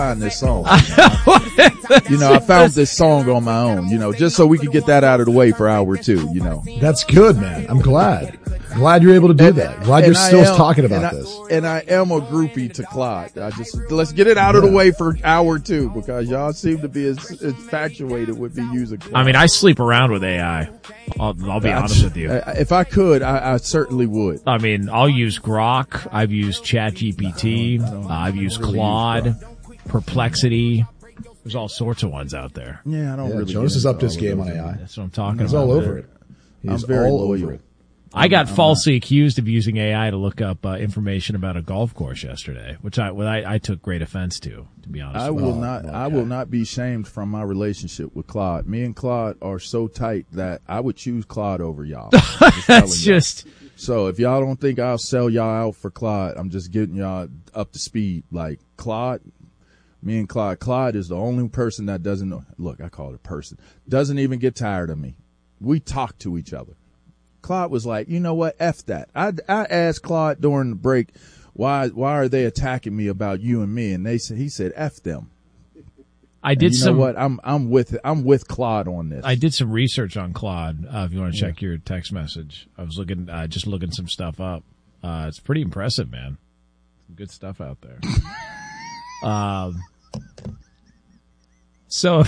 find this song. I found this song on my own, just so we could get that out of the way for hour 2, That's good, man. I'm glad. Glad you're able to do that. Glad you're still talking about this. And I am a groupie to Claude. Let's get it out of the way for hour 2 because y'all seem to be as infatuated with me using Claude. I mean, I sleep around with AI. I'll be honest with you. If I could, I certainly would. I mean, I'll use Grok. I've used ChatGPT. I've used Claude, Perplexity. There's all sorts of ones out there. Yeah, I don't really. Jonas is up to his game on AI. That's what I'm talking about. He's all over it. He's I'm very all loyal. over it. I got falsely accused of using AI to look up information about a golf course yesterday, which I took great offense to be honest. I will not be shamed from my relationship with Claude. Me and Claude are so tight that I would choose Claude over y'all. That's just. So if y'all don't think I'll sell y'all out for Claude, I'm just getting y'all up to speed. Like Claude, me and Claude is the only person that doesn't know. Look, I call it a person. Doesn't even get tired of me. We talk to each other. Claude was like, you know what? F that. I asked Claude during the break, why are they attacking me about you and me? And he said, F them. I did know what? I'm with Claude on this. I did some research on Claude. If you want to check your text message, I was looking, just looking some stuff up. It's pretty impressive, man. Some good stuff out there. So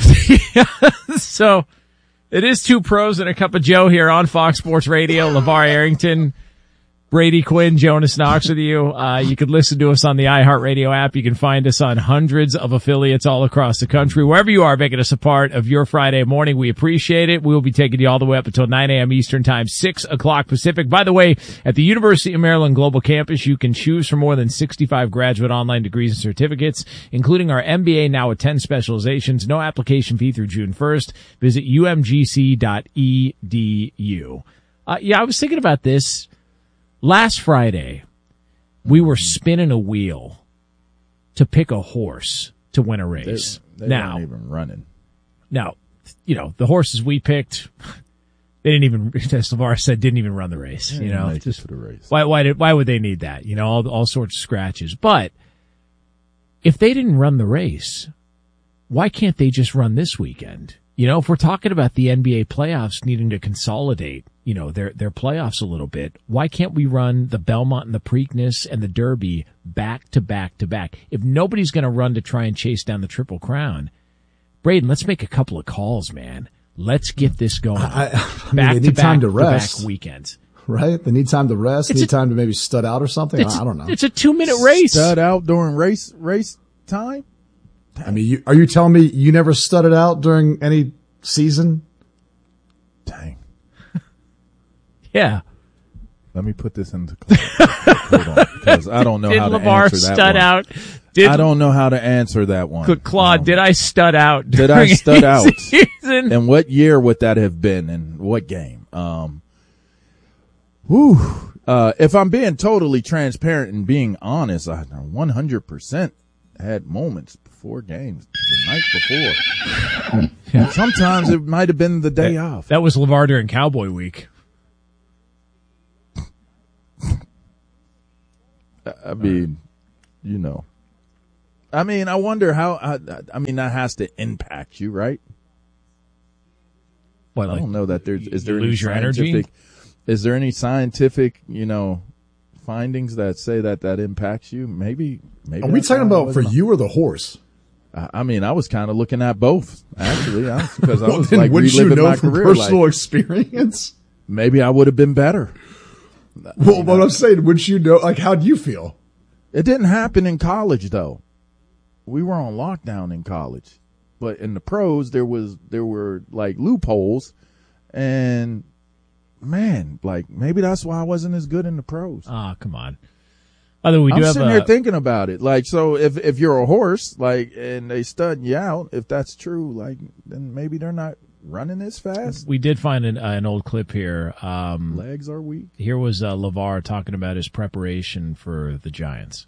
it is Two Pros and a Cup of Joe here on Fox Sports Radio. LeVar Arrington, Brady Quinn, Jonas Knox with you. You can listen to us on the iHeartRadio app. You can find us on hundreds of affiliates all across the country. Wherever you are, making us a part of your Friday morning, we appreciate it. We will be taking you all the way up until 9 a.m. Eastern Time, 6 o'clock Pacific. By the way, at the University of Maryland Global Campus, you can choose from more than 65 graduate online degrees and certificates, including our MBA now with 10 specializations. No application fee through June 1st. Visit umgc.edu. I was thinking about this. Last Friday, we were spinning a wheel to pick a horse to win a race. They weren't even running. Now, the horses we picked, they didn't even, as LeVar said, didn't even run the race. Just for the race. Why would they need that? All sorts of scratches. But if they didn't run the race, why can't they just run this weekend? If we're talking about the NBA playoffs needing to consolidate, their playoffs a little bit, why can't we run the Belmont and the Preakness and the Derby back to back to back? If nobody's going to run to try and chase down the Triple Crown, Braden, let's make a couple of calls, man. Let's get this going. They need time to rest. Back weekends. Right? They need time to rest. They need time to maybe stud out or something. I don't know. It's a 2-minute race. Stud out during race time? I mean, are you telling me you never studded out during any season? Dang. Yeah. Let me put this into hold on, because I don't know how to answer that stud one. Out? I don't know how to answer that one. Claude, did I stud out? Did I stud out? Season? And what year would that have been? And what game? If I'm being totally transparent and being honest, I 100% had moments before games, the night before. Yeah. Sometimes it might have been the day off. That was LeVar during Cowboy Week. I mean, I wonder how, that has to impact you, right? What, I don't know that is there lose your energy? Is there any scientific, findings that say that impacts you? Maybe. Are we talking about for you or the horse? I was kind of looking at both, actually, because I was like reliving my career. Personal experience? Maybe I would have been better. Well, what I'm saying, would you know, how do you feel? It didn't happen in college, though. We were on lockdown in college, but in the pros, there were like loopholes, and man, maybe that's why I wasn't as good in the pros. Ah, come on. Other we do I'm have sitting here thinking about it. So if you're a horse, and they stud you out, if that's true, then maybe they're not running as fast. We did find an old clip here. Legs are weak. Here was LeVar talking about his preparation for the Giants.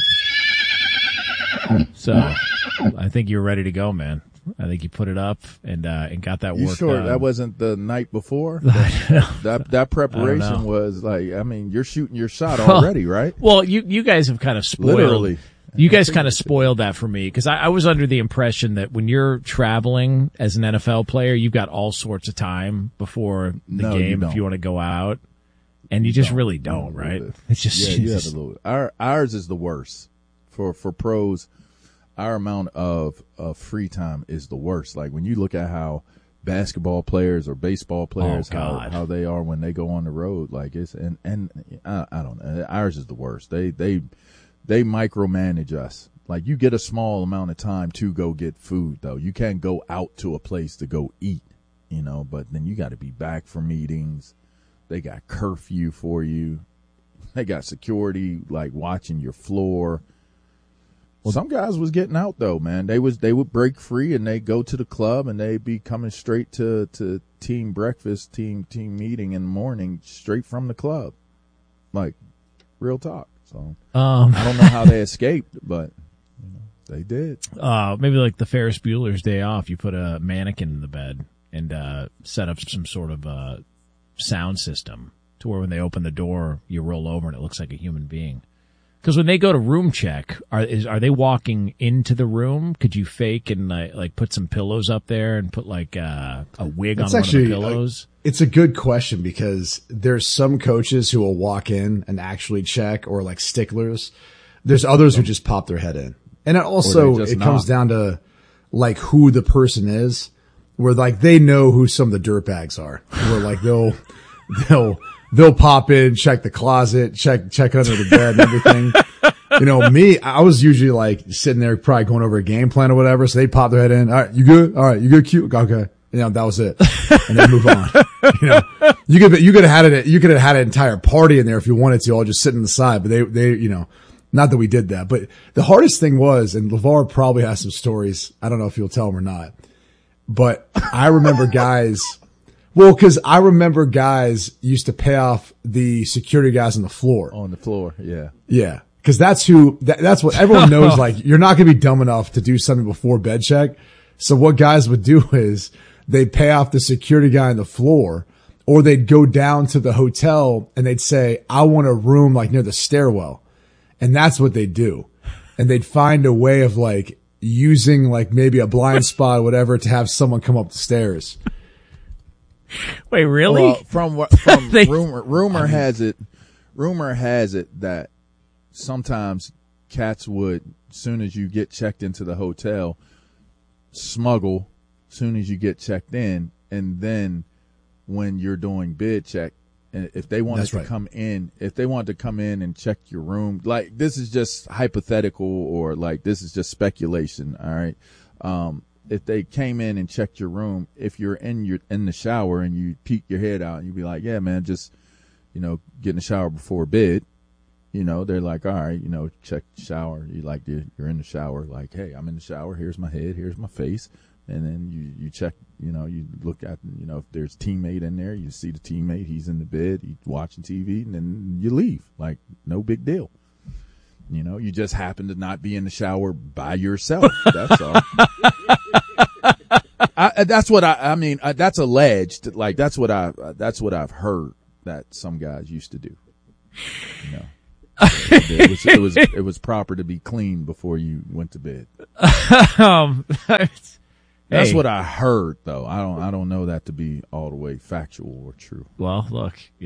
So I think you're ready to go, man. I think you put it up and got that work sure done. That wasn't the night before? that preparation was you're shooting your shot already, right? Well, you guys have kind of spoiled. Literally. You guys kind of spoiled that for me because I was under the impression that when you're traveling as an NFL player, you've got all sorts of time before the game if you want to go out, and you just really don't, right? It's just you have a little. Ours is the worst for pros. Our amount of how time is the worst. Like when you look at how basketball players or baseball players, how they are when they go on the road, like it's and I don't know. Ours is the worst. They micromanage us. Like you get a small amount of time to go get food though. You can't go out to a place to go eat, but then you got to be back for meetings. They got curfew for you. They got security like watching your floor. Well, some guys was getting out though, man. They would break free and they go to the club and they be coming straight to team breakfast, team meeting in the morning, straight from the club. Like real talk. So I don't know how they escaped, but they did. Maybe like the Ferris Bueller's Day Off, you put a mannequin in the bed and set up some sort of sound system to where when they open the door, you roll over and it looks like a human being. Because when they go to room check, are they walking into the room? Could you fake and like put some pillows up there and put like a wig on one of the pillows? It's a good question because there's some coaches who will walk in and actually check, or like sticklers. There's others who just pop their head in, and it comes down to like who the person is, where like they know who some of the dirtbags are. Where like they'll pop in, check the closet, check under the bed and everything. Me, I was usually like sitting there probably going over a game plan or whatever. So they pop their head in. All right, you good? All right, you good? Cute? Okay. That was it. And then move on. You could have had an entire party in there if you wanted to, all just sitting on the side. But they, not that we did that, but the hardest thing was, and LeVar probably has some stories. I don't know if you'll tell them or not, but I remember guys used to pay off the security guys on the floor. On the floor. Yeah. Yeah. Cause that's what everyone knows. Like you're not going to be dumb enough to do something before bed check. So what guys would do is they'd pay off the security guy on the floor, or they'd go down to the hotel and they'd say, I want a room like near the stairwell. And that's what they'd do. And they'd find a way of like using like maybe a blind spot or whatever to have someone come up the stairs. Wait, really? Well, from rumor has it that sometimes cats would, as soon as you get checked into the hotel, smuggle soon as you get checked in, and then when you're doing bid check, and if they wanted to come in and check your room, like this is just hypothetical or like this is just speculation, all right? If they came in and checked your room, if you're in the shower and you peek your head out and you'd be like, yeah, man, just, get in the shower before bed. They're like, all right, check the shower. You're in the shower. Like, hey, I'm in the shower. Here's my head. Here's my face. And then you check, you look at, if there's a teammate in there, you see the teammate, he's in the bed, he's watching TV, and then you leave. Like, no big deal. You just happen to not be in the shower by yourself. That's all. That's what I mean. That's alleged. Like, that's what I've heard that some guys used to do. It was proper to be clean before you went to bed. That's what I heard, though. I don't know that to be all the way factual or true. Well, look, you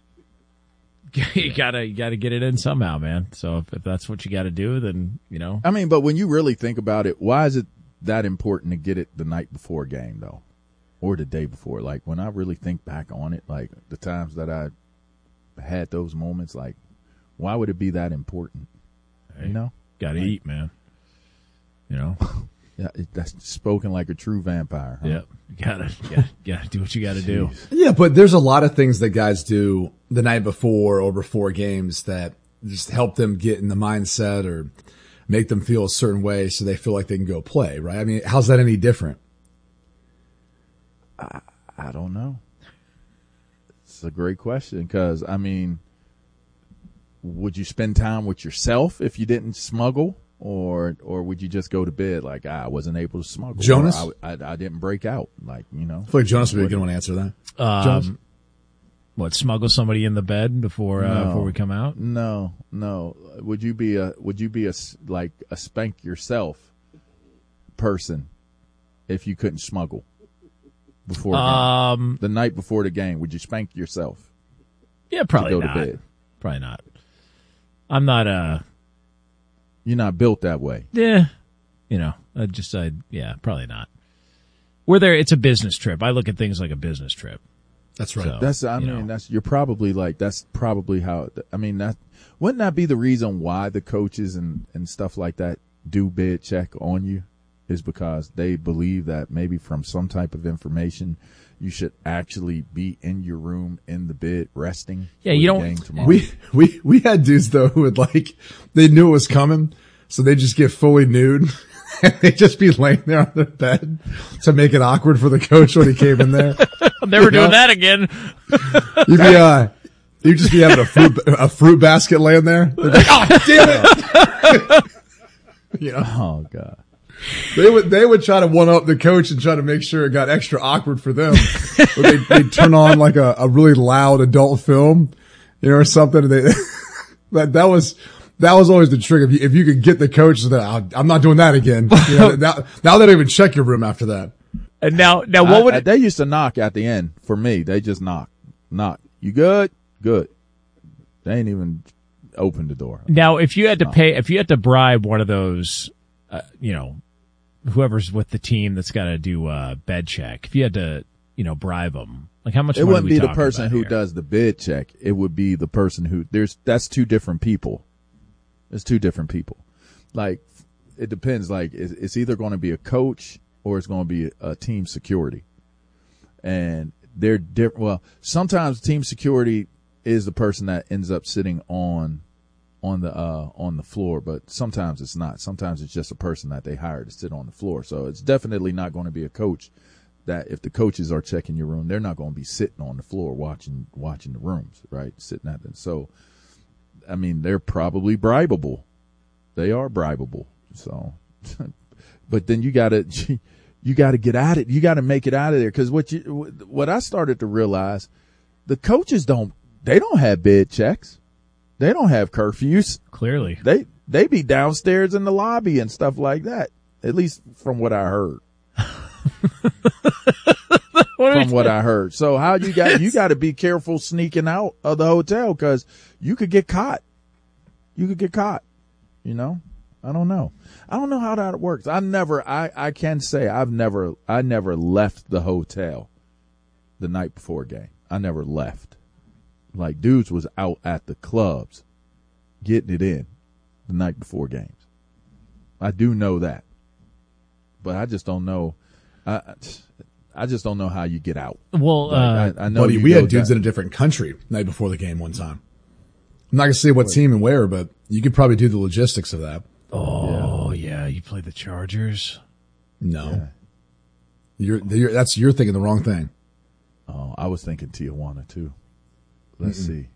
gotta get it in somehow, man. So if that's what you got to do, then I mean, but when you really think about it, why is it that important to get it the night before a game, though, or the day before? Like when I really think back on it, like the times that I had those moments, like why would it be that important? Hey, gotta eat, man. Yeah, that's spoken like a true vampire. Huh? Yep. You gotta do what you gotta do. Yeah, but there's a lot of things that guys do the night before or before games that just help them get in the mindset or make them feel a certain way so they feel like they can go play, right? I mean, how's that any different? I don't know. It's a great question because, I mean, would you spend time with yourself if you didn't smuggle? Or would you just go to bed like I wasn't able to smuggle? Jonas? I didn't break out. Like, I feel like Jonas would be a good one to answer that. What, smuggle somebody in the bed before we come out? No. Would you be a like a spank yourself person if you couldn't smuggle before the night before the game? Would you spank yourself? Yeah, probably to go not. To bed? Probably not. I'm not. You're not built that way. Yeah, probably not. We're there. It's a business trip. I look at things like a business trip. That's right. So, you're probably like, that's probably how, wouldn't that be the reason why the coaches and stuff like that do bed check on you, is because they believe that maybe from some type of information you should actually be in your room in the bed resting. Yeah, you don't. We had dudes though who would they knew it was coming, so they just get fully nude. And they'd just be laying there on their bed to make it awkward for the coach when he came in there. I'm never doing that again. You'd just be having a fruit basket laying there. They'd be like, oh, damn it. Oh God. They would try to one up the coach and try to make sure it got extra awkward for them. They'd turn on like a really loud adult film, or something. That was always the trick. If you could get the coach that I'm not doing that again. Now they don't even check your room after that. And now what would they used to knock at the end for me? They just knock. You good? Good. They ain't even open the door. Now, if you had to bribe one of those, whoever's with the team that's got to do a bed check, if you had to, bribe them, like how much? It money wouldn't be the person who here? does the bed check. It would be the person that's two different people. It's two different people. Like, it depends. Like, it's either going to be a coach or it's going to be a team security. And they're different. Well, sometimes team security is the person that ends up sitting on the floor, but sometimes it's not. Sometimes it's just a person that they hire to sit on the floor. So it's definitely not going to be a coach that, if the coaches are checking your room, they're not going to be sitting on the floor watching the rooms, right? Sitting at them. So, they're probably bribable. They are bribable. So, but then you gotta get at it. You gotta make it out of there. Cause what I started to realize, the coaches don't have bed checks. They don't have curfews. Clearly. They be downstairs in the lobby and stuff like that. At least from what I heard. What I heard. So you got to be careful sneaking out of the hotel, because you could get caught. I don't know. I don't know how that works. I can say I never left the hotel the night before a game. I never left. Like, dudes was out at the clubs getting it in the night before games. I do know that, but I just don't know. I just don't know how you get out. Well, I know we had dudes in a different country night before the game one time. I'm not going to say what team and where, but you could probably do the logistics of that. Oh, yeah. You play the Chargers? No. Yeah. You're thinking the wrong thing. Oh, I was thinking Tijuana too. Let's see.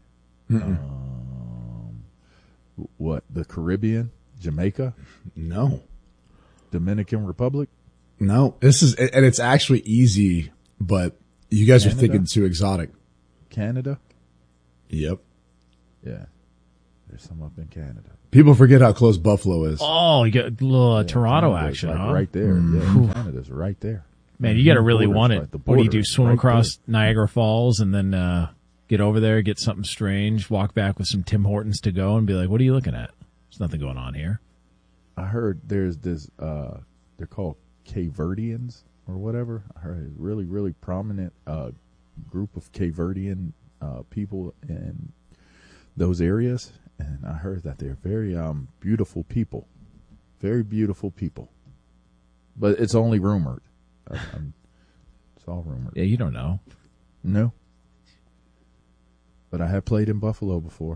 What? The Caribbean? Jamaica? No. Dominican Republic? No. And it's actually easy, but you guys are thinking too exotic. Canada? Yep. Yeah. There's some up in Canada. People forget how close Buffalo is. Oh, you got a little Toronto action, huh? Right there. Yeah, Canada's right there. Man, you got to really want it. Like what do you do? Swim right across there. Niagara Falls and then get over there, get something strange, walk back with some Tim Hortons to go, and be like, "What are you looking at? There's nothing going on here." I heard there's this. They're called Cape Verdeans or whatever. I heard a really, really prominent group of Cape Verdean people in those areas, and I heard that they're very beautiful people, very beautiful people. But it's only rumored. It's all rumored. Yeah, you don't know. No. But I have played in Buffalo before.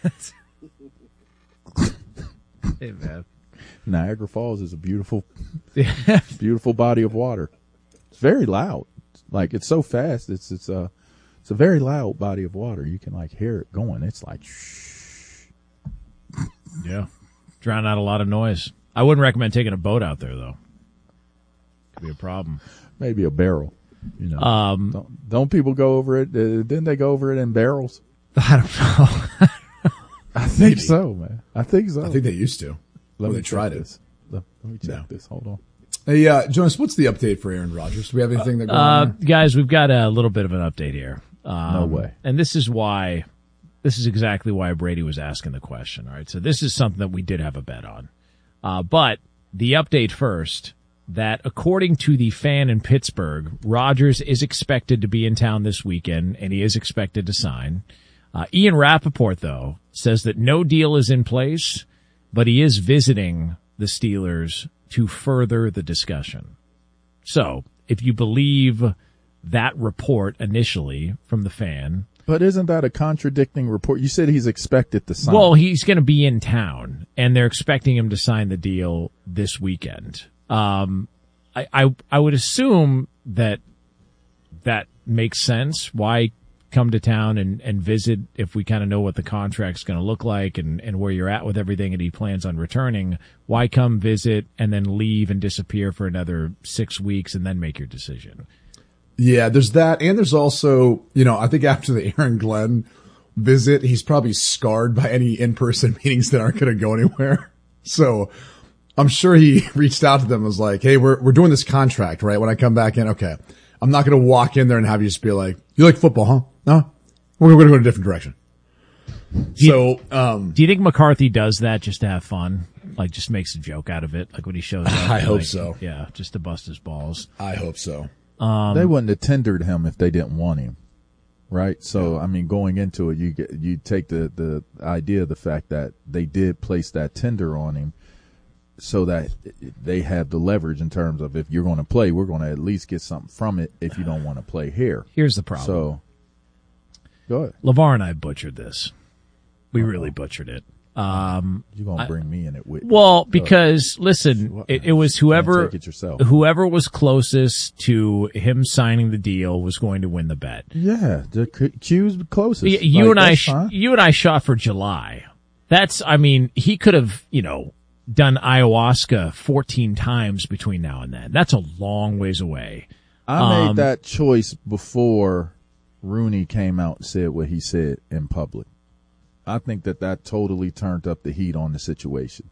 Hey, man. Niagara Falls is a beautiful, beautiful body of water. It's very loud. Like, it's so fast. It's a very loud body of water. You can like hear it going. It's like shh. Yeah. Drown out a lot of noise. I wouldn't recommend taking a boat out there though. Could be a problem. Maybe a barrel. You know, don't people go over it? Didn't they go over it in barrels? I don't know. I think so, man. I think so. I think they used to. Let me they tried this. Let me check this. Hold on. Hey, Jonas, what's the update for Aaron Rodgers? Do we have anything that going on? Guys, we've got a little bit of an update here. No way. And this is exactly why Brady was asking the question. All right. So this is something that we did have a bet on. But the update first, that according to the Fan in Pittsburgh, Rodgers is expected to be in town this weekend, and he is expected to sign. Ian Rappaport, though, says that no deal is in place, but he is visiting the Steelers to further the discussion. So, if you believe that report initially from the Fan. But isn't that a contradicting report? You said he's expected to sign. Well, he's going to be in town, and they're expecting him to sign the deal this weekend. I would assume that makes sense. Why come to town and visit if we kind of know what the contract's going to look like and where you're at with everything and he plans on returning? Why come visit and then leave and disappear for another 6 weeks and then make your decision? Yeah, there's that. And there's also, I think after the Aaron Glenn visit, he's probably scarred by any in-person meetings that aren't going to go anywhere. So I'm sure he reached out to them and was like, hey, we're doing this contract, right? When I come back in, okay, I'm not going to walk in there and have you just be like, you like football, huh? No? We're going to go in a different direction. Do you think McCarthy does that just to have fun? Like just makes a joke out of it? Like when he shows up? I hope so. Yeah, just to bust his balls. I hope so. They wouldn't have tendered him if they didn't want him. Right? So, I mean, going into it, you take the idea of the fact that they did place that tender on him so that they have the leverage in terms of if you're going to play, we're going to at least get something from it if you don't want to play here. Here's the problem. So, go ahead. LeVar and I butchered this. We really butchered it. You're going to bring me in it with Well, because, listen, it was whoever was closest to him signing the deal was going to win the bet. Yeah, the Q's closest. You and I shot for July. He could have, done ayahuasca 14 times between now and then. That's a long ways away. I made that choice before Rooney came out and said what he said in public. I think that totally turned up the heat on the situation.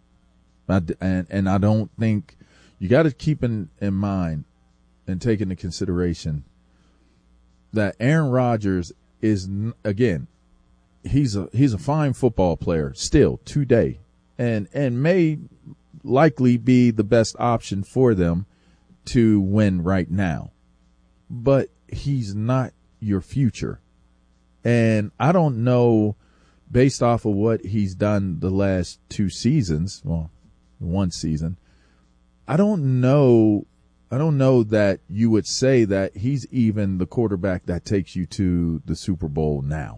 And I don't think you got to keep in mind and take into consideration that Aaron Rodgers is, again, he's a fine football player still today and may likely be the best option for them to win right now. But he's not your future. And I don't know, based off of what he's done the last 2 seasons, well, 1 season, I don't know that you would say that he's even the quarterback that takes you to the Super Bowl now.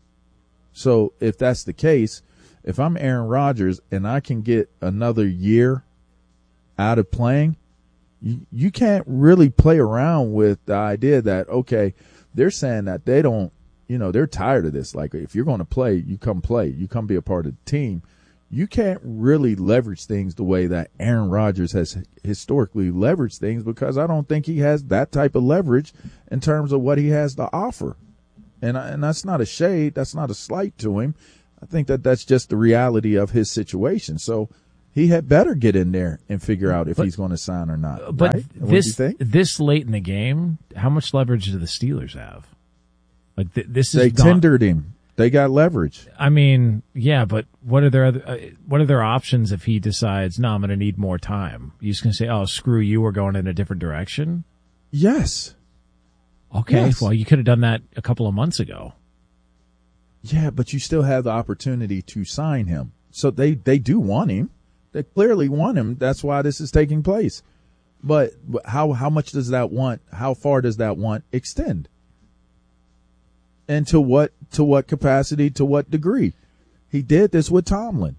So if that's the case, if I'm Aaron Rodgers and I can get another year out of playing, you can't really play around with the idea that, okay, they're saying that they don't, they're tired of this. Like, if you're going to play, you come play. You come be a part of the team. You can't really leverage things the way that Aaron Rodgers has historically leveraged things, because I don't think he has that type of leverage in terms of what he has to offer. And that's not a shade. That's not a slight to him. I think that's just the reality of his situation. So he had better get in there and figure out if he's going to sign or not. But right? this late in the game, how much leverage do the Steelers have? Like they tendered him. They got leverage. I mean, yeah, but what are their options if he decides, no, I'm going to need more time? You just going to say, oh, screw you, we're going in a different direction? Yes. Okay, yes. Well, you could have done that a couple of months ago. Yeah, but you still have the opportunity to sign him. So they do want him. They clearly want him. That's why this is taking place. But how much does that want? How far does that want extend? And to what capacity, to what degree? He did this with Tomlin.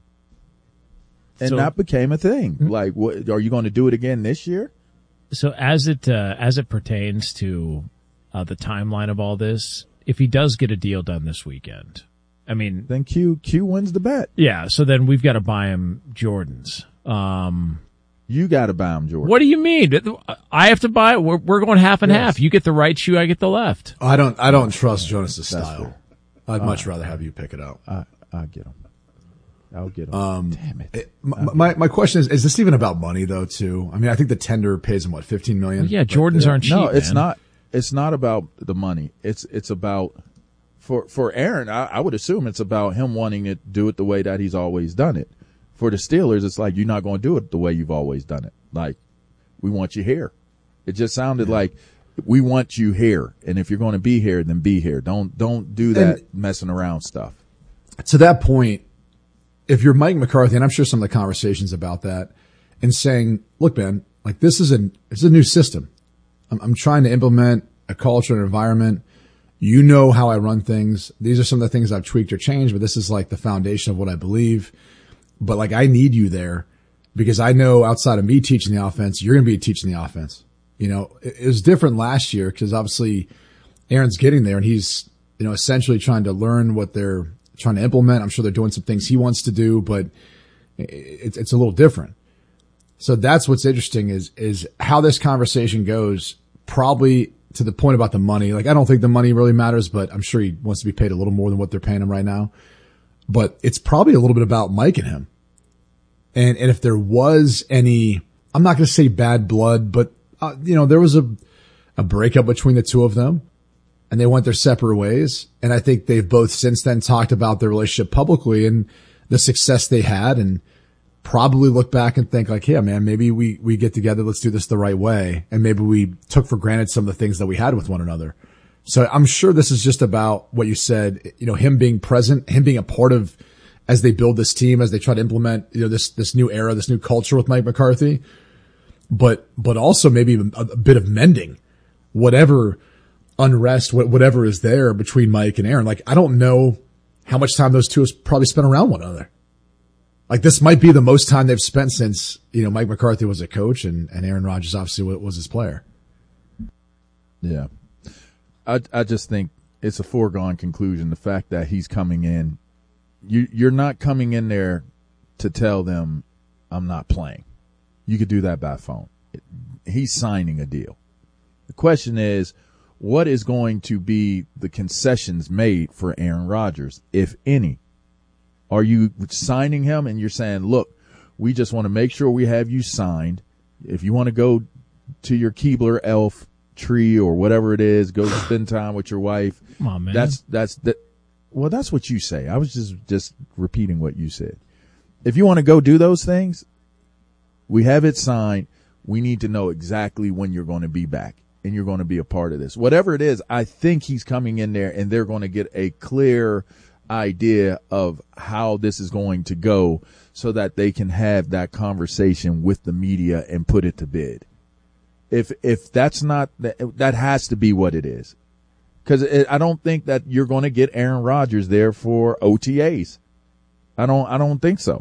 And that became a thing. Like, what, are you going to do it again this year? So as it pertains to the timeline of all this, if he does get a deal done this weekend, I mean, then Q wins the bet. Yeah. So then we've got to buy him Jordans. You got to buy him, Jordan. What do you mean? I have to buy it. We're going half and half. You get the right shoe, I get the left. I don't trust Jonas' style. I'd much rather have you pick it out. I'll get him. I'll get him. Damn it. My question is this even about money though too? I mean, I think the tender pays him what, $15 million? Well, yeah, Jordans aren't cheap. No, it's man. not. It's not about the money. It's about for Aaron. I would assume it's about him wanting to do it the way that he's always done it. For the Steelers, it's like, you're not going to do it the way you've always done it. Like, we want you here. It just sounded like we want you here, and if you're going to be here, then be here. Don't do that messing around stuff. To that point, if you're Mike McCarthy, and I'm sure some of the conversations about that, and saying, look, man, like it's a new system. I'm trying to implement a culture and environment. You know how I run things. These are some of the things I've tweaked or changed, but this is like the foundation of what I believe. But like, I need you there because I know outside of me teaching the offense, you're going to be teaching the offense. You know, it was different last year because obviously Aaron's getting there and he's, essentially trying to learn what they're trying to implement. I'm sure they're doing some things he wants to do, but it's a little different. So that's what's interesting is how this conversation goes, probably to the point about the money. Like, I don't think the money really matters, but I'm sure he wants to be paid a little more than what they're paying him right now. But it's probably a little bit about Mike and him. And if there was any, I'm not going to say bad blood, but, there was a breakup between the two of them and they went their separate ways. And I think they've both since then talked about their relationship publicly and the success they had and probably look back and think like, yeah, man, maybe we get together. Let's do this the right way. And maybe we took for granted some of the things that we had with one another. So I'm sure this is just about what you said, him being present, him being a part of as they build this team, as they try to implement, this new era, this new culture with Mike McCarthy, but also maybe a bit of mending, whatever unrest, whatever is there between Mike and Aaron. Like, I don't know how much time those two have probably spent around one another. Like, this might be the most time they've spent since, Mike McCarthy was a coach and Aaron Rodgers obviously was his player. Yeah. I just think it's a foregone conclusion. The fact that he's coming in, you're not coming in there to tell them I'm not playing. You could do that by phone. He's signing a deal. The question is, what is going to be the concessions made for Aaron Rodgers, if any? Are you signing him and you're saying, look, we just want to make sure we have you signed. If you want to go to your Keebler elf tree or whatever it is, go spend time with your wife. Come on, man. That's what you say. I was just repeating what you said. If you want to go do those things, we have it signed. We need to know exactly when you're going to be back and you're going to be a part of this. Whatever it is, I think he's coming in there and they're going to get a clear idea of how this is going to go so that they can have that conversation with the media and put it to bed. If that's not, that has to be what it is. Cause I don't think that you're going to get Aaron Rodgers there for OTAs. I don't think so.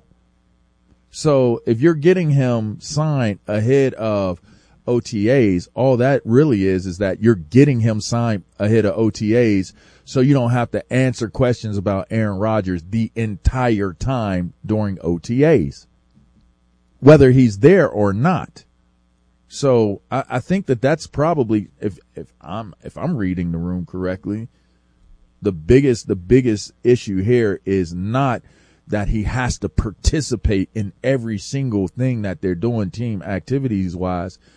So if you're getting him signed ahead of OTAs, all that really is that you're getting him signed ahead of OTAs so you don't have to answer questions about Aaron Rodgers the entire time during OTAs, whether he's there or not. So I think that's probably, if I'm reading the room correctly, the biggest issue here is not that he has to participate in every single thing that they're doing team activities wise.